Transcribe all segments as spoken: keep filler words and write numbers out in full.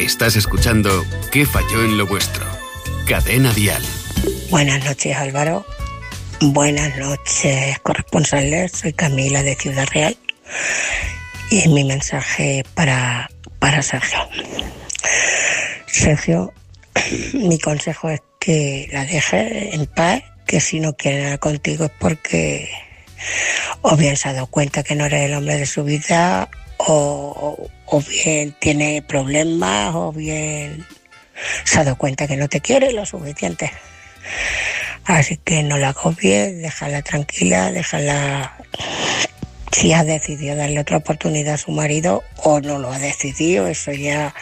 Estás escuchando ¿Qué falló en lo vuestro? Cadena Dial. Buenas noches, Álvaro. Buenas noches, corresponsales. Soy Camila de Ciudad Real. Y mi mensaje para, para Sergio. Sergio, mi consejo es que la dejes en paz, que si no quiere nada contigo es porque o bien se ha dado cuenta que no eres el hombre de su vida, o, o bien tiene problemas, o bien se ha dado cuenta que no te quiere lo suficiente. Así que no la agobies, déjala tranquila, déjala. Si has decidido darle otra oportunidad a su marido o no lo ha decidido, eso ya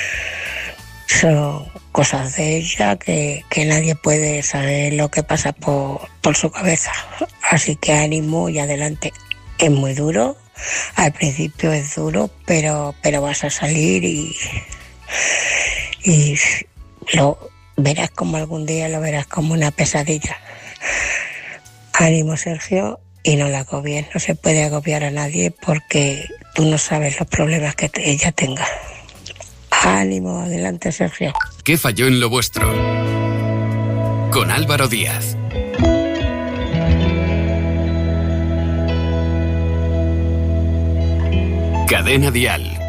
son cosas de ella que, que nadie puede saber lo que pasa por, por su cabeza. Así que ánimo y adelante. Es muy duro, al principio es duro, pero, pero vas a salir y, y lo verás como algún día lo verás como una pesadilla. Ánimo, Sergio. Y no la agobies, no se puede agobiar a nadie porque tú no sabes los problemas que te, ella tenga. Ánimo, adelante, Sergio. ¿Qué falló en lo vuestro? Con Álvaro Díaz. Cadena Dial.